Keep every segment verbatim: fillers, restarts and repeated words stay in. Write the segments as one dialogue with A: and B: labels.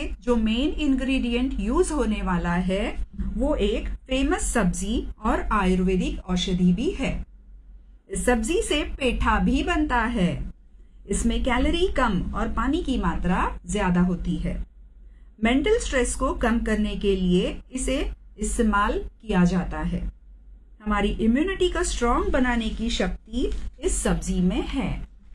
A: में जो main ingredient use होने वाला है वो एक फेमस सब्जी और आयुर्वेदिक औषधि भी है। इस सब्जी से पेठा भी बनता है। इसमें कैलोरी कम और पानी की मात्रा ज्यादा होती है। मेंटल स्ट्रेस को कम करने के लिए इसे इस्तेमाल किया जाता है। हमारी इम्यूनिटी को स्ट्रांग बनाने की शक्ति इस सब्जी में है।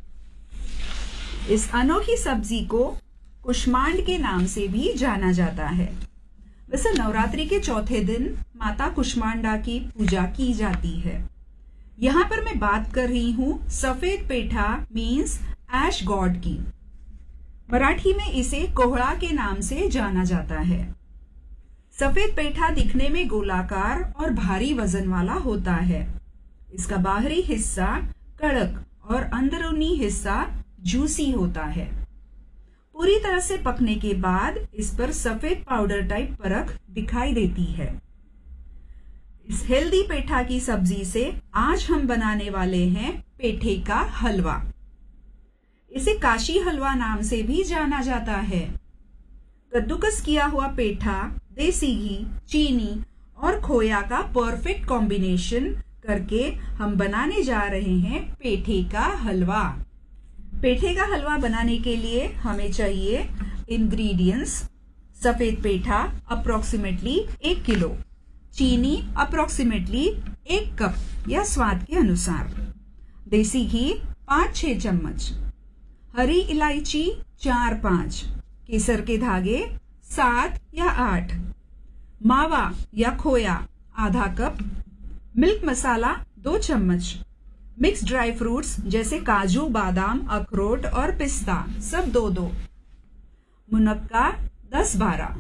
A: इस अनोखी सब्जी को कुष्मांड के नाम से भी जाना जाता है। वैसे नवरात्रि के चौथे दिन माता कुष्मांडा की पूजा की जाती है। यहाँ पर मैं बात कर रही हूँ सफेद पेठा मीन्स ऐश गॉड की। मराठी में इसे कोहड़ा के नाम से जाना जाता है। सफेद पेठा दिखने में गोलाकार और भारी वजन वाला होता है। इसका बाहरी हिस्सा कड़क और अंदरूनी हिस्सा जूसी होता है। पूरी तरह से पकने के बाद इस पर सफेद पाउडर टाइप परख दिखाई देती है। इस हेल्दी पेठा की सब्जी से आज हम बनाने वाले हैं पेठे का हलवा। इसे काशी हलवा नाम से भी जाना जाता है। कद्दूकस किया हुआ पेठा देसी घी, चीनी और खोया का परफेक्ट कॉम्बिनेशन करके हम बनाने जा रहे हैं पेठे का हलवा। पेठे का हलवा बनाने के लिए हमें चाहिए इंग्रेडिएंट्स: सफेद पेठा अप्रोक्सीमेटली एक किलो, चीनी अप्रोक्सीमेटली एक कप या स्वाद के अनुसार, देसी घी पाँच छह चम्मच, हरी इलायची चार पाँच, केसर के धागे सात या आठ, मावा या खोया आधा कप, मिल्क मसाला दो चम्मच, मिक्स ड्राई फ्रूट्स जैसे काजू, बादाम, अखरोट और पिस्ता सब दो दो, मुनक्का दस बारह।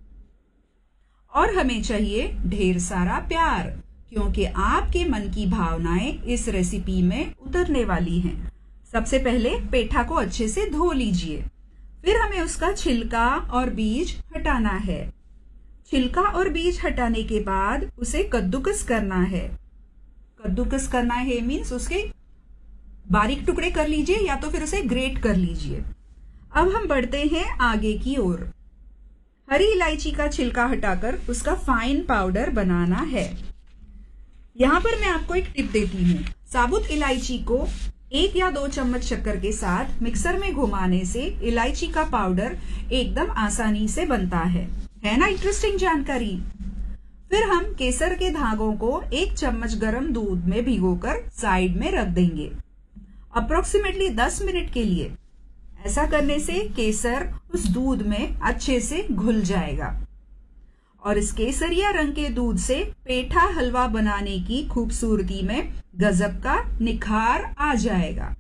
A: और हमें चाहिए ढेर सारा प्यार, क्योंकि आपके मन की भावनाएं इस रेसिपी में उतरने वाली हैं। सबसे पहले पेठा को अच्छे से धो लीजिए, फिर हमें उसका छिलका और बीज हटाना है। छिलका और बीज हटाने के बाद उसे कद्दूकस करना है। कद्दूकस करना है मीन्स उसके बारीक टुकड़े कर लीजिए या तो फिर उसे ग्रेट कर लीजिए। अब हम बढ़ते हैं आगे की ओर। हरी इलायची का छिलका हटाकर उसका फाइन पाउडर बनाना है। यहाँ पर मैं आपको एक टिप देती हूँ। साबुत इलायची को एक या दो चम्मच शक्कर के साथ मिक्सर में घुमाने से इलायची का पाउडर एकदम आसानी से बनता है। है ना इंटरेस्टिंग जानकारी। फिर हम केसर के धागों को एक चम्मच गर्म दूध में भिगोकर साइड में रख देंगे अप्रोक्सीमेटली दस मिनट के लिए। ऐसा करने से केसर उस दूध में अच्छे से घुल जाएगा और इस केसरिया रंग के दूध से पेठा हलवा बनाने की खूबसूरती में गजब का निखार आ जाएगा।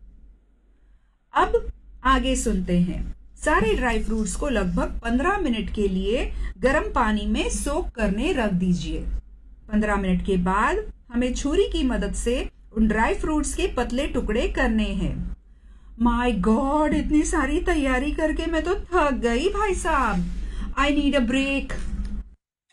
A: अब आगे सुनते हैं। सारे ड्राई फ्रूट्स को लगभग पंद्रह मिनट के लिए गर्म पानी में सोक करने रख दीजिए। पंद्रह मिनट के बाद हमें छुरी की मदद से उन ड्राई फ्रूट्स के पतले टुकड़े करने हैं। माय गॉड, इतनी सारी तैयारी करके मैं तो थक गई भाई साहब। I need a break.